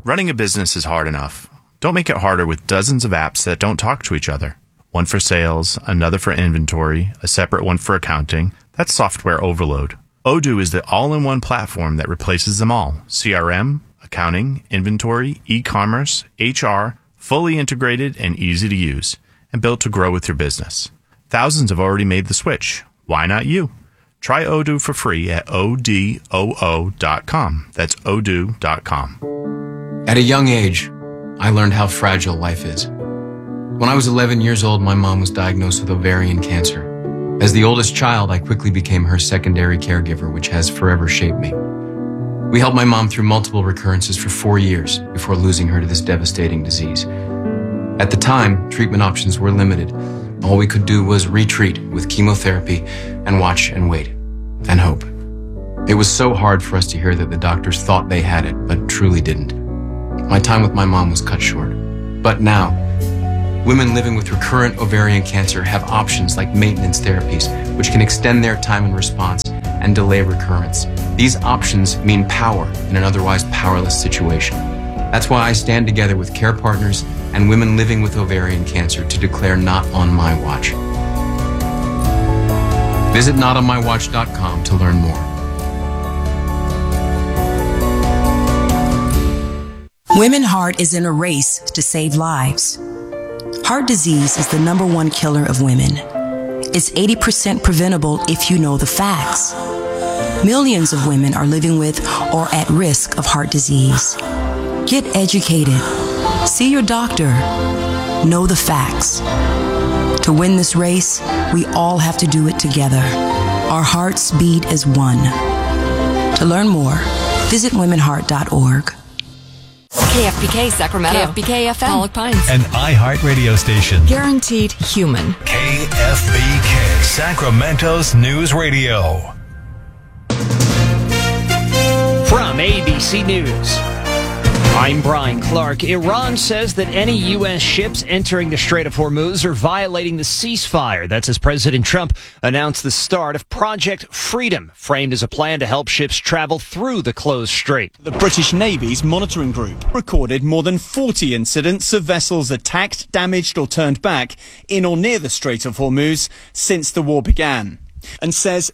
Running a business is hard enough. Don't make it harder with dozens of apps that don't talk to each other. One for sales, another for inventory, a separate one for accounting. That's software overload. Odoo is the all-in-one platform that replaces them all. CRM, accounting, inventory, e-commerce, HR, fully integrated and easy to use, and built to grow with your business. Thousands have already made the switch. Why not you? Try Odoo for free at odoo.com. That's odoo.com. At a young age, I learned how fragile life is. When I was 11 years old, my mom was diagnosed with ovarian cancer. As the oldest child, I quickly became her secondary caregiver, which has forever shaped me. We helped my mom through multiple recurrences for 4 years before losing her to this devastating disease. At the time, treatment options were limited. All we could do was retreat with chemotherapy and watch and wait and hope. It was so hard for us to hear that the doctors thought they had it, but truly didn't. My time with my mom was cut short. But now, women living with recurrent ovarian cancer have options like maintenance therapies, which can extend their time in response and delay recurrence. These options mean power in an otherwise powerless situation. That's why I stand together with care partners and women living with ovarian cancer to declare Not on My Watch. Visit notonmywatch.com to learn more. Women Heart is in a race to save lives. Heart disease is the #1 killer of women. It's 80% preventable if you know the facts. Millions of women are living with or at risk of heart disease. Get educated. See your doctor. Know the facts. To win this race, we all have to do it together. Our hearts beat as one. To learn more, visit womenheart.org. KFBK Sacramento, KFBK FM, Pollock Pines, an iHeart radio station. Guaranteed human. KFBK, Sacramento's news radio. From ABC News, I'm Brian Clark. Iran says that any U.S. ships entering the Strait of Hormuz are violating the ceasefire. That's as President Trump announced the start of Project Freedom, framed as a plan to help ships travel through the closed strait. The British Navy's monitoring group recorded more than 40 incidents of vessels attacked, damaged or turned back in or near the Strait of Hormuz since the war began, and says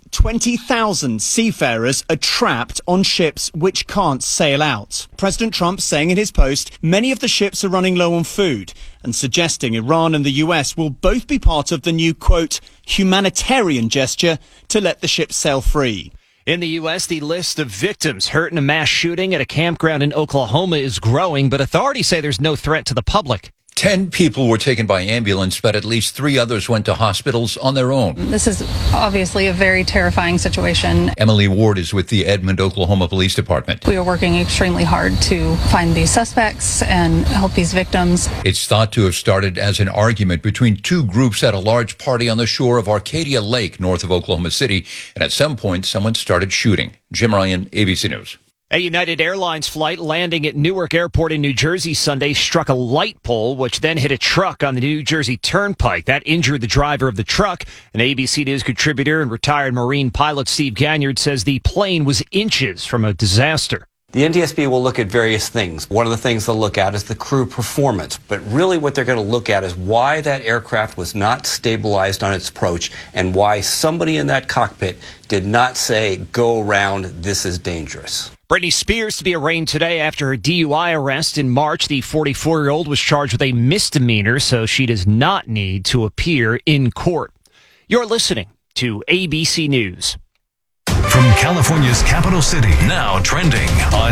20,000 seafarers are trapped on ships which can't sail out. President Trump saying in his post, many of the ships are running low on food, and suggesting Iran and the US will both be part of the new, quote, humanitarian gesture to let the ships sail free. In the U.S., the list of victims hurt in a mass shooting at a campground in Oklahoma is growing, but authorities say there's no threat to the public. 10 people were taken by ambulance, but at least 3 others went to hospitals on their own. This is obviously a very terrifying situation. Emily Ward is with the Edmond, Oklahoma Police Department. We are working extremely hard to find these suspects and help these victims. It's thought to have started as an argument between 2 groups at a large party on the shore of Arcadia Lake, north of Oklahoma City, and at some point someone started shooting. Jim Ryan, ABC News. A United Airlines flight landing at Newark Airport in New Jersey Sunday struck a light pole, which then hit a truck on the New Jersey Turnpike. That injured the driver of the truck. An ABC News contributor and retired Marine pilot Steve Ganyard says the plane was inches from a disaster. The NTSB will look at various things. One of the things they'll look at is the crew performance. But really what they're going to look at is why that aircraft was not stabilized on its approach and why somebody in that cockpit did not say, go around, this is dangerous. Britney Spears to be arraigned today after her DUI arrest in March. The 44-year-old was charged with a misdemeanor, so she does not need to appear in court. You're listening to ABC News. From California's capital city, now trending on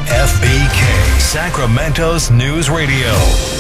KFBK, Sacramento's news radio.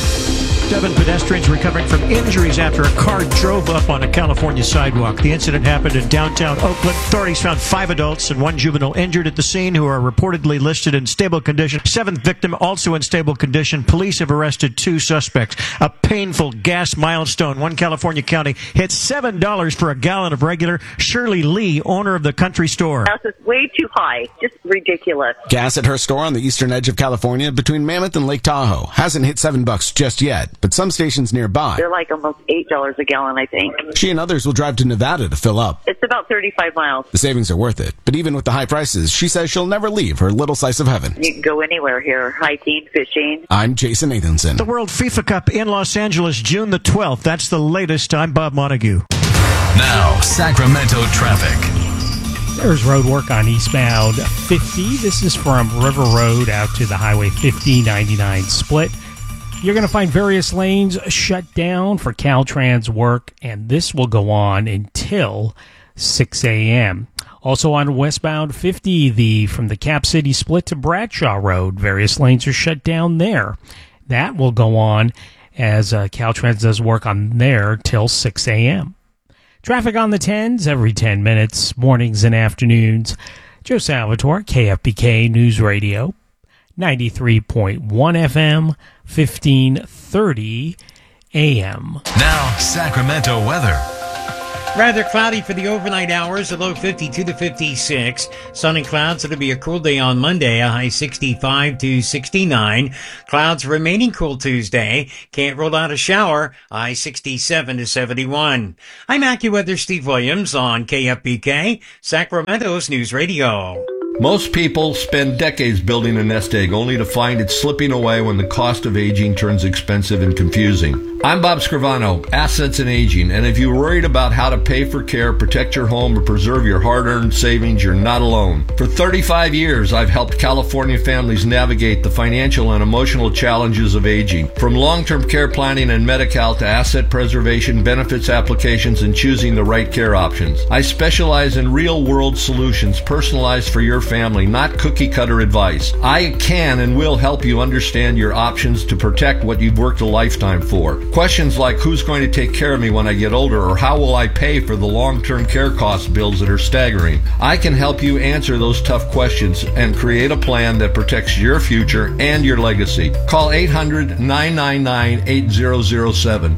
7 pedestrians recovering from injuries after a car drove up on a California sidewalk. The incident happened in downtown Oakland. Authorities found 5 adults and 1 juvenile injured at the scene who are reportedly listed in stable condition. 7th victim also in stable condition. Police have arrested 2 suspects. A painful gas milestone. One California county hit $7 for a gallon of regular. Shirley Lee, owner of the country store. Gas is way too high. Just ridiculous. Gas at her store on the eastern edge of California between Mammoth and Lake Tahoe hasn't hit $7 just yet. but some stations nearby. They're like almost $8 a gallon, I think. She and others will drive to Nevada to fill up. It's about 35 miles. The savings are worth it, but even with the high prices, she says she'll never leave her little slice of heaven. You can go anywhere here, hiking, fishing. I'm Jason Nathanson. The World FIFA Cup in Los Angeles, June the 12th. That's the latest. I'm Bob Montague. Now, Sacramento traffic. There's road work on eastbound 50. This is from River Road out to the Highway 50-99 split. You're going to find various lanes shut down for Caltrans work, and this will go on until 6 a.m. Also on westbound 50, from the Cap City split to Bradshaw Road, various lanes are shut down there. That will go on as Caltrans does work on there till 6 a.m. Traffic on the 10s every 10 minutes, mornings and afternoons. Joe Salvatore, KFBK News Radio, 93.1 FM, 1530 AM. Now, Sacramento weather. Rather cloudy for the overnight hours, a low 52 to 56. Sun and clouds. It'll be a cool day on Monday, a high 65 to 69. Clouds remaining cool Tuesday. Can't rule out a shower, high 67 to 71. I'm AccuWeather Steve Williams on KFBK, Sacramento's News Radio. Most people spend decades building a nest egg only to find it slipping away when the cost of aging turns expensive and confusing. I'm Bob Scrivano, Assets and Aging, and if you're worried about how to pay for care, protect your home, or preserve your hard-earned savings, you're not alone. For 35 years, I've helped California families navigate the financial and emotional challenges of aging. From long-term care planning and Medi-Cal to asset preservation, benefits applications, and choosing the right care options. I specialize in real-world solutions personalized for your family, not cookie-cutter advice. I can and will help you understand your options to protect what you've worked a lifetime for. Questions like who's going to take care of me when I get older, or how will I pay for the long-term care cost bills that are staggering. I can help you answer those tough questions and create a plan that protects your future and your legacy. Call 800-999-8007.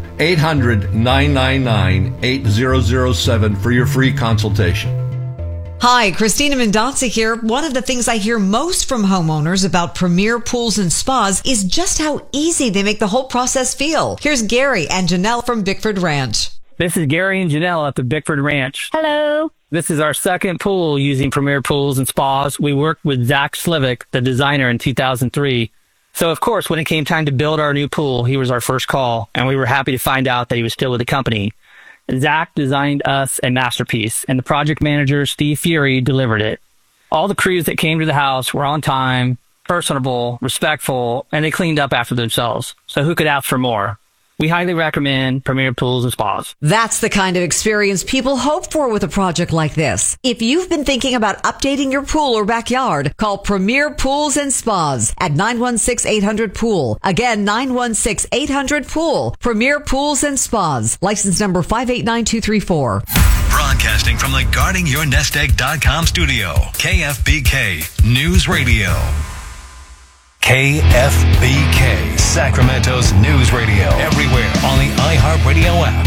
800-999-8007 for your free consultation. Hi, Christina Mendonça here. One of the things I hear most from homeowners about Premier Pools and Spas is just how easy they make the whole process feel. Here's Gary and Janelle from Bickford Ranch. This is Gary and Janelle at the Bickford Ranch. Hello. This is our second pool using Premier Pools and Spas. We worked with Zach Slivick, the designer, in 2003. So, of course, when it came time to build our new pool, he was our first call, and we were happy to find out that he was still with the company. Zach designed us a masterpiece, and the project manager, Steve Fury, delivered it. All the crews that came to the house were on time, personable, respectful, and they cleaned up after themselves. So who could ask for more? We highly recommend Premier Pools and Spas. That's the kind of experience people hope for with a project like this. If you've been thinking about updating your pool or backyard, call Premier Pools and Spas at 916-800-POOL. Again, 916-800-POOL. Premier Pools and Spas. License number 589234. Broadcasting from the GuardingYourNestEgg.com studio. KFBK News Radio. KFBK, Sacramento's News Radio. Everywhere on the iHeartRadio app.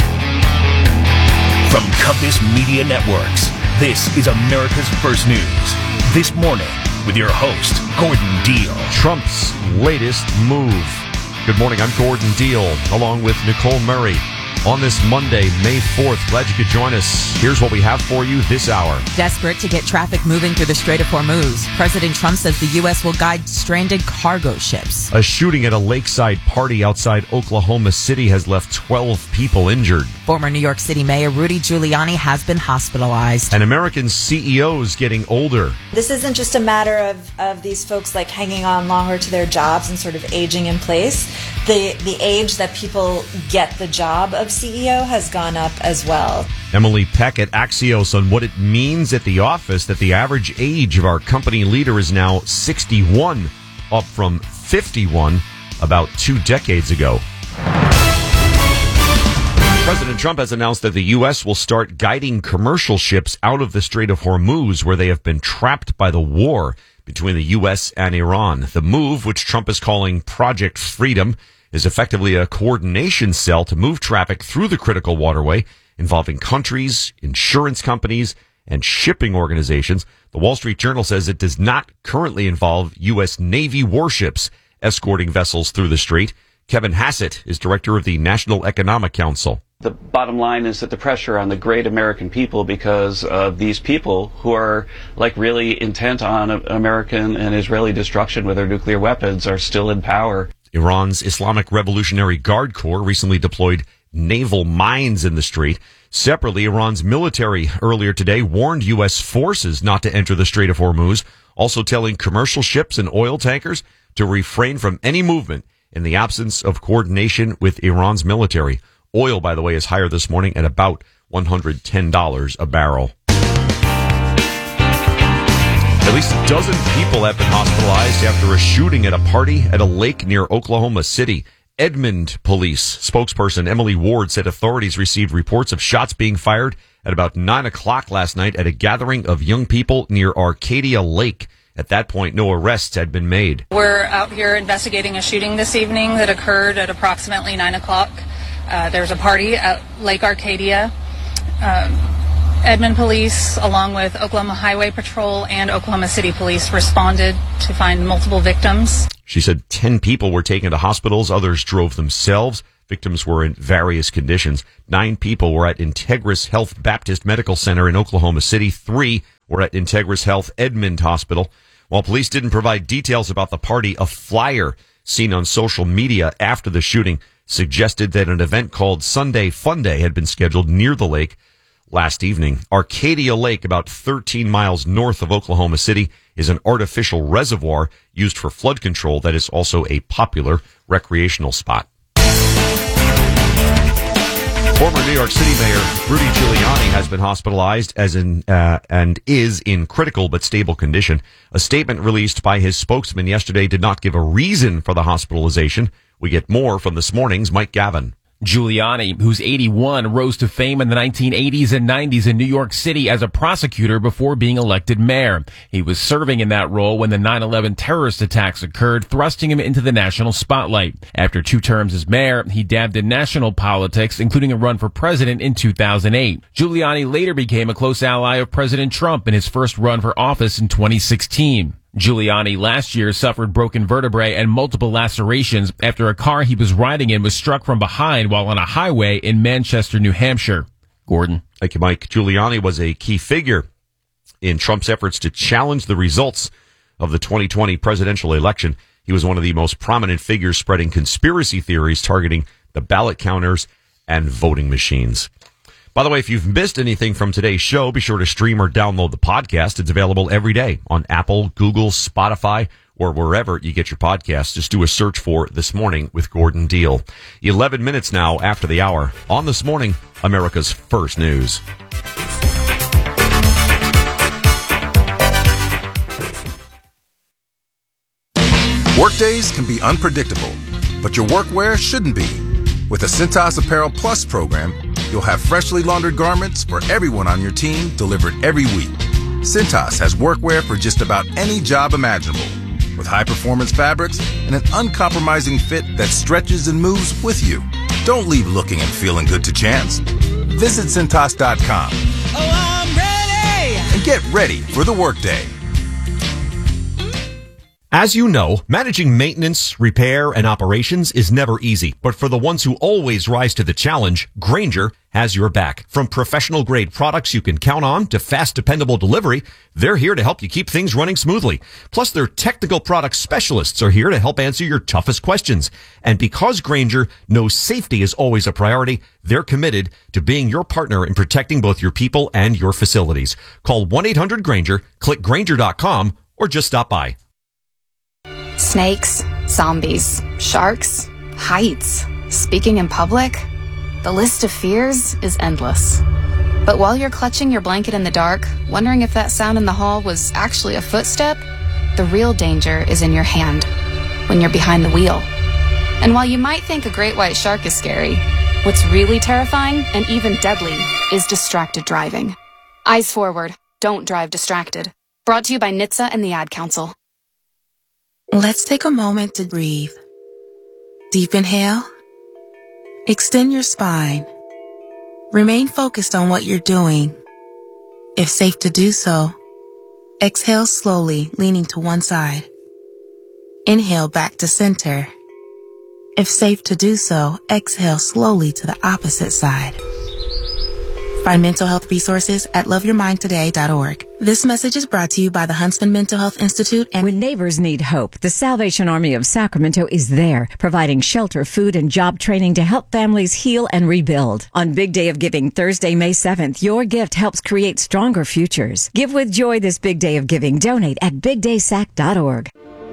From Compass Media Networks, this is America's First News. This morning, with your host, Gordon Deal. Trump's latest move. Good morning, I'm Gordon Deal, along with Nicole Murray. On this Monday, May 4th, glad you could join us. Here's what we have for you this hour. Desperate to get traffic moving through the Strait of Hormuz, President Trump says the U.S. will guide stranded cargo ships. A shooting at a lakeside party outside Oklahoma City has left 12 people injured. Former New York City Mayor Rudy Giuliani has been hospitalized. And American CEOs getting older. This isn't just a matter of these folks like hanging on longer to their jobs and sort of aging in place. The age that people get the job of CEO has gone up as well. Emily Peck at Axios on what it means at the office that the average age of our company leader is now 61, up from 51 about 2 decades ago. President Trump has announced that the U.S. will start guiding commercial ships out of the Strait of Hormuz, where they have been trapped by the war between the U.S. and Iran. The move, which Trump is calling Project Freedom, is effectively a coordination cell to move traffic through the critical waterway involving countries, insurance companies, and shipping organizations. The Wall Street Journal says it does not currently involve U.S. Navy warships escorting vessels through the strait. Kevin Hassett is director of the National Economic Council. The bottom line is that the pressure on the great American people, because of these people who are like really intent on American and Israeli destruction with their nuclear weapons, are still in power. Iran's Islamic Revolutionary Guard Corps recently deployed naval mines in the strait. Separately, Iran's military earlier today warned U.S. forces not to enter the Strait of Hormuz, also telling commercial ships and oil tankers to refrain from any movement in the absence of coordination with Iran's military. Oil, by the way, is higher this morning at about $110 a barrel. At least a dozen people have been hospitalized after a shooting at a party at a lake near Oklahoma City. Edmond Police spokesperson Emily Ward said authorities received reports of shots being fired at about 9 o'clock last night at a gathering of young people near Arcadia Lake. At that point, no arrests had been made. We're out here investigating a shooting this evening that occurred at approximately 9 o'clock. There's a party at Lake Arcadia. Edmond Police, along with Oklahoma Highway Patrol and Oklahoma City Police, responded to find multiple victims. She said 10 people were taken to hospitals. Others drove themselves. Victims were in various conditions. 9 people were at Integris Health Baptist Medical Center in Oklahoma City. 3 were at Integris Health Edmond Hospital. While police didn't provide details about the party, a flyer seen on social media after the shooting suggested that an event called Sunday Fun Day had been scheduled near the lake last evening. Arcadia Lake, about 13 miles north of Oklahoma City, is an artificial reservoir used for flood control that is also a popular recreational spot. Former New York City Mayor Rudy Giuliani has been hospitalized and is in critical but stable condition. A statement released by his spokesman yesterday did not give a reason for the hospitalization. We get more from this morning's Mike Gavin. Giuliani, who's 81, rose to fame in the 1980s and 90s in New York City as a prosecutor before being elected mayor. He was serving in that role when the 9/11 terrorist attacks occurred, thrusting him into the national spotlight. After 2 terms as mayor, he dabbed in national politics, including a run for president in 2008. Giuliani later became a close ally of President Trump in his first run for office in 2016. Giuliani last year suffered broken vertebrae and multiple lacerations after a car he was riding in was struck from behind while on a highway in Manchester, New Hampshire. Gordon. Thank you, Mike. Giuliani was a key figure in Trump's efforts to challenge the results of the 2020 presidential election. He was one of the most prominent figures spreading conspiracy theories targeting the ballot counters and voting machines. By the way, if you've missed anything from today's show, be sure to stream or download the podcast. It's available every day on Apple, Google, Spotify, or wherever you get your podcasts. Just do a search for This Morning with Gordon Deal. 11 minutes now after the hour. On This Morning, America's First News. Workdays can be unpredictable, but your workwear shouldn't be. With the Cintas Apparel Plus program, you'll have freshly laundered garments for everyone on your team delivered every week. Cintas has workwear for just about any job imaginable, with high-performance fabrics and an uncompromising fit that stretches and moves with you. Don't leave looking and feeling good to chance. Visit Cintas.com. Oh, I'm ready! And get ready for the workday. As you know, managing maintenance, repair, and operations is never easy. But for the ones who always rise to the challenge, Grainger has your back. From professional-grade products you can count on to fast, dependable delivery, they're here to help you keep things running smoothly. Plus, their technical product specialists are here to help answer your toughest questions. And because Grainger knows safety is always a priority, they're committed to being your partner in protecting both your people and your facilities. Call 1-800-GRAINGER, click Grainger.com, or just stop by. Snakes, zombies, sharks, heights, speaking in public. The list of fears is endless. But while you're clutching your blanket in the dark, wondering if that sound in the hall was actually a footstep, the real danger is in your hand, when you're behind the wheel. And while you might think a great white shark is scary, what's really terrifying and even deadly is distracted driving. Eyes forward, don't drive distracted. Brought to you by NHTSA and the Ad Council. Let's take a moment to breathe. Deep inhale. Extend your spine. Remain focused on what you're doing. If safe to do so, exhale slowly, leaning to one side. Inhale back to center. If safe to do so, exhale slowly to the opposite side. Find mental health resources at loveyourmindtoday.org. This message is brought to you by the Huntsman Mental Health Institute and when neighbors need hope, the Salvation Army of Sacramento is there, providing shelter, food, and job training to help families heal and rebuild. On Big Day of Giving, Thursday, May 7th, your gift helps create stronger futures. Give with joy this Big Day of Giving. Donate at bigdaysac.org.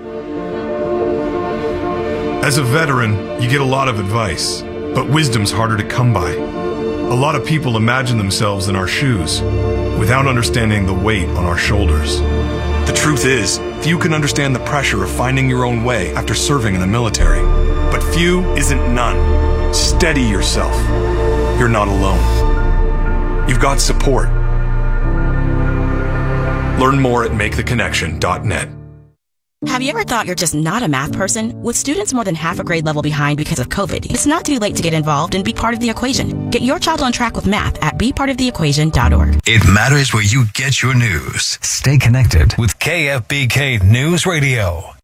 As a veteran, you get a lot of advice, but wisdom's harder to come by. A lot of people imagine themselves in our shoes without understanding the weight on our shoulders. The truth is, few can understand the pressure of finding your own way after serving in the military. But few isn't none. Steady yourself. You're not alone. You've got support. Learn more at maketheconnection.net. Have you ever thought you're just not a math person? With students more than half a grade level behind because of COVID, it's not too late to get involved and be part of the equation. Get your child on track with math at bepartoftheequation.org. It matters where you get your news. Stay connected with KFBK News Radio.